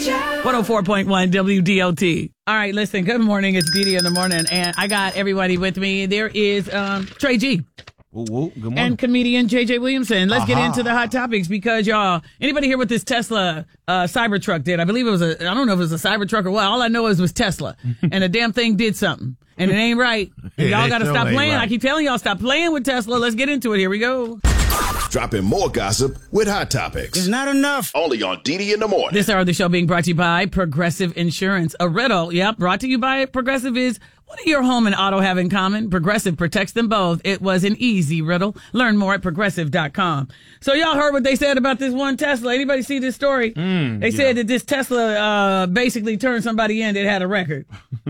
104.1 WDOT. All right, listen, good morning. It's Dee Dee in the morning, and I got everybody with me. There is Trey G. Good morning. And comedian JJ Williamson. Let's get into the hot topics because, y'all, anybody hear what this Tesla Cybertruck did? I believe it was I don't know if it was a Cybertruck or what. All I know is it was Tesla. And the damn thing did something. And it ain't right. And y'all got to stop playing. Right. I keep telling y'all, stop playing with Tesla. Let's get into it. Here we go. Dropping more gossip with Hot Topics. It's not enough. Only on Dee Dee in the morning. This hour of the show being brought to you by Progressive Insurance. A riddle, brought to you by Progressive is, what do your home and auto have in common? Progressive protects them both. It was an easy riddle. Learn more at progressive.com. So y'all heard what they said about this one Tesla. Anybody see this story? They said that this Tesla basically turned somebody in that had a record.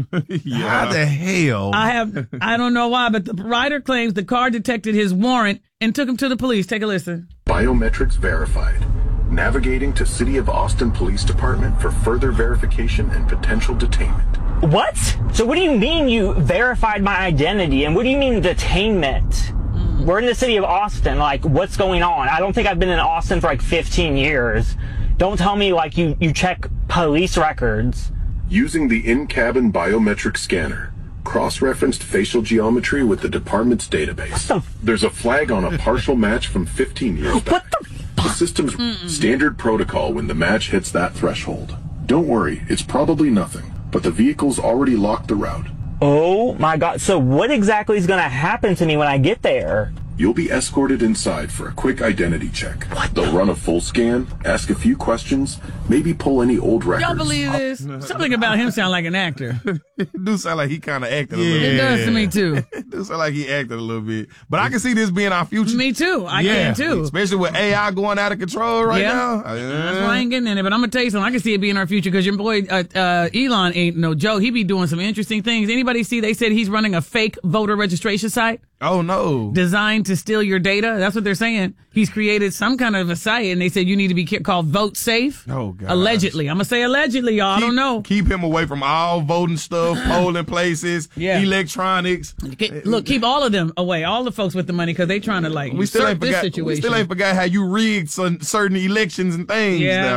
How the hell? I don't know why, but the rider claims the car detected his warrant and took him to the police. Take a listen. Biometrics verified. Navigating to City of Austin Police Department for further verification and potential detainment. What? So what do you mean you verified my identity? And what do you mean detainment? We're in the city of Austin. Like, what's going on? I don't think I've been in Austin for like 15 years. Don't tell me like you check police records. Using the in-cabin biometric scanner, cross-referenced facial geometry with the department's database. There's a flag on a partial match from 15 years back. The system's standard protocol when the match hits that threshold. Don't worry, it's probably nothing, but the vehicle's already locked the route. Oh my God. So what exactly is going to happen to me when I get there? You'll be escorted inside for a quick identity check. They'll run a full scan, ask a few questions, maybe pull any old records. Y'all believe this? Something about him sound like an actor. It do sound like he kind of acted a little bit. It does to me, too. It do sound like he acted a little bit. But I can see this being our future. Me, too. I can, too. Especially with AI going out of control right now. That's why I ain't getting in it. But I'm going to tell you something. I can see it being our future because your boy Elon ain't no joke. He be doing some interesting things. Anybody see they said he's running a fake voter registration site? Oh, no. Designed to steal your data. That's what they're saying. He's created some kind of a site, and they said you need to be called Vote Safe. Oh, God. Allegedly. I'm going to say allegedly, y'all. I don't know. Keep him away from all voting stuff, polling places, electronics. Look, keep all of them away. All the folks with the money, because they trying to, usurp this situation. We still ain't forgot how you rigged certain elections and things.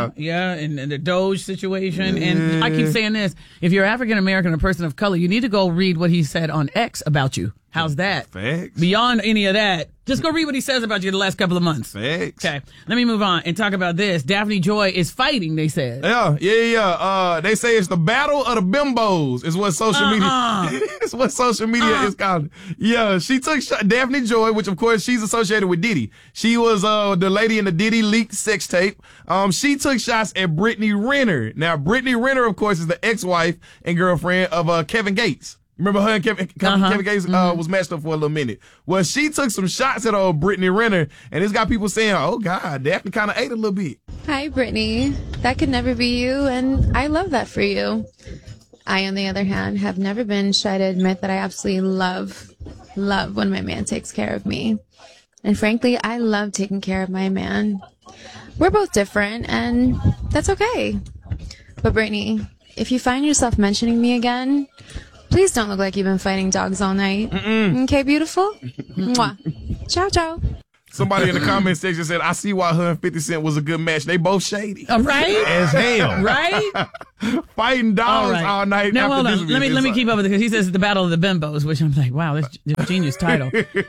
And the Doge situation. And I keep saying this. If you're African-American or person of color, you need to go read what he said on X about you. How's that? Facts. Beyond any of that, just go read what he says about you the last couple of months. Facts. Okay, let me move on and talk about this. Daphne Joy is fighting, they said. Yeah. They say it's the battle of the bimbos is what social media it's what social media is called. Yeah, she took Daphne Joy, which of course she's associated with Diddy. She was the lady in the Diddy leaked sex tape. She took shots at Brittany Renner. Now, Brittany Renner, of course, is the ex-wife and girlfriend of Kevin Gates. Remember her and Kevin Gates was matched up for a little minute. Well, she took some shots at old Brittany Renner, and it's got people saying, oh, God, Daphne kind of ate a little bit. Hi, Brittany. That could never be you, and I love that for you. I, on the other hand, have never been shy to admit that I absolutely love when my man takes care of me. And frankly, I love taking care of my man. We're both different, and that's okay. But Brittany, if you find yourself mentioning me again, please don't look like you've been fighting dogs all night. Okay, beautiful? Mwah. Ciao, ciao. Somebody in the comment section said, I see why her and 50 Cent was a good match. They both shady. Right? As hell. Right? Fighting dogs all night. Now, hold on. Let me keep up with it because he says it's the battle of the bimbos, which I'm like, wow, that's a genius title.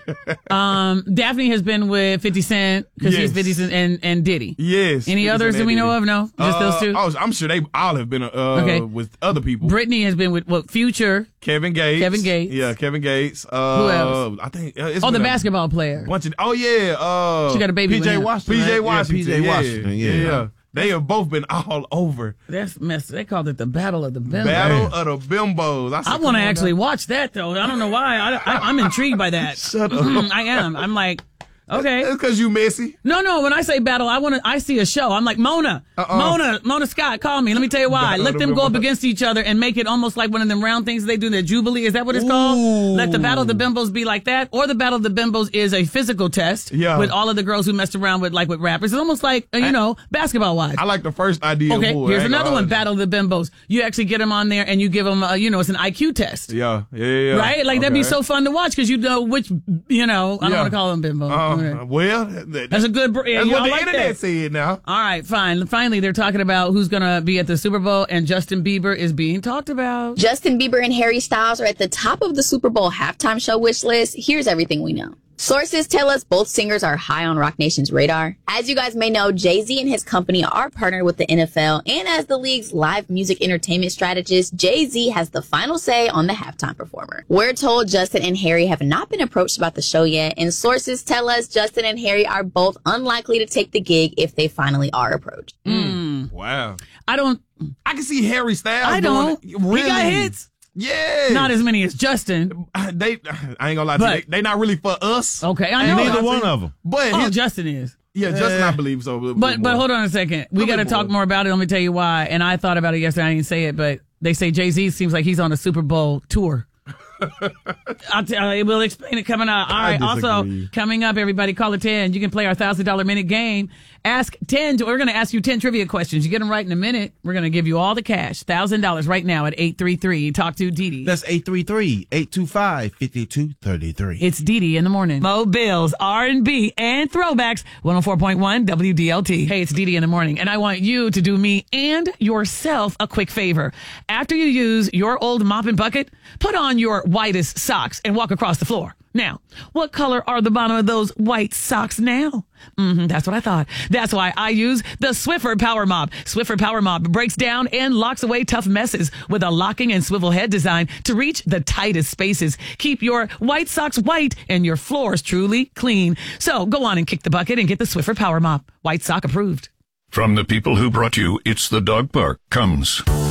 Daphne has been with 50 Cent because he's 50 Cent and Diddy. Yes. Any others that we know of? No? Just those two? Oh, I'm sure they all have been with other people. Brittany has been with Future. Kevin Gates. Yeah, Kevin Gates. Who else? I think the basketball player. She got a baby with him. PJ Washington. Yeah. They have both been all over. That's messed. They called it the Battle of the Bimbos. Battle of the Bimbos. I want to actually watch that, though. I don't know why. I'm intrigued by that. Shut up. I am. I'm like, okay. It's because you messy. No. When I say battle, I see a show. I'm like, Mona Scott, call me. Let me tell you why. Let them go up against each other and make it almost like one of them round things they do in the Jubilee. Is that what it's called? Let the Battle of the Bimbos be like that. Or the Battle of the Bimbos is a physical test with all of the girls who messed around with rappers. It's almost like, basketball wise. I like the first idea. Okay, here's another one, Battle of the Bimbos. You actually get them on there and you give them, it's an IQ test. Yeah. Right? Like, that'd be so fun to watch because you know which, I don't want to call them bimbos. Well, That's a good. That's y'all what the like internet that. said now. All right, fine. Finally, they're talking about who's going to be at the Super Bowl, and Justin Bieber is being talked about. Justin Bieber and Harry Styles are at the top of the Super Bowl halftime show wish list. Here's everything we know. Sources tell us both singers are high on Roc Nation's radar. As you guys may know, Jay-Z and his company are partnered with the NFL, and as the league's live music entertainment strategist, Jay-Z has the final say on the halftime performer. We're told Justin and Harry have not been approached about the show yet, and sources tell us Justin and Harry are both unlikely to take the gig if they finally are approached. Wow. I can see Harry Styles. I don't. Really? He got hits. Yeah. Not as many as Justin. I ain't gonna lie to you. They not really for us. Okay, I know. Neither one of them. But Justin is. Yeah, Justin, I believe so. But hold on a second. We got to talk more about it. Let me tell you why. And I thought about it yesterday. I didn't say it, but they say Jay-Z seems like he's on a Super Bowl tour. We'll explain it coming up. All right. Also, coming up, everybody, call it 10. You can play our $1,000 minute game. Ask 10. We're going to ask you 10 trivia questions. You get them right in a minute. We're going to give you all the cash. $1,000 right now at 833. Talk to Didi. That's 833-825-5233. It's Didi in the morning. Mo Bills, R&B, and throwbacks. 104.1 WDLT. Hey, it's Didi in the morning. And I want you to do me and yourself a quick favor. After you use your old mop and bucket, put on your whitest socks and walk across the floor. Now, what color are the bottom of those white socks now? That's what I thought. That's why I use the Swiffer Power Mop. Swiffer Power Mop breaks down and locks away tough messes with a locking and swivel head design to reach the tightest spaces. Keep your white socks white and your floors truly clean. So go on and kick the bucket and get the Swiffer Power Mop. White sock approved. From the people who brought you It's the Dog Park comes